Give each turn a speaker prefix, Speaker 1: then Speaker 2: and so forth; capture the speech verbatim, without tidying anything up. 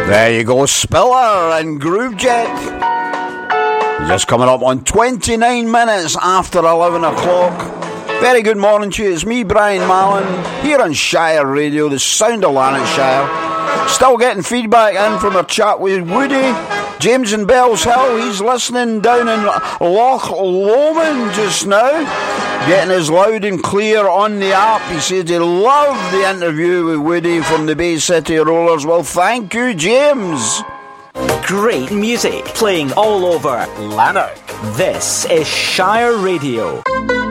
Speaker 1: There you go, Spiller and Groovejet. Just coming up on twenty-nine minutes after eleven o'clock. Very good morning to you. It's me, Brian Mallon, here on Shire Radio, the sound of Lanarkshire. Still getting feedback in from our chat with Woody. James in Bells Hill, he's listening down in Loch Lomond just now. Getting us loud and clear on the app. He said he loved the interview with Woody from the Bay City Rollers. Well, thank you, James.
Speaker 2: Great music playing all over Lanark. This is Shire Radio.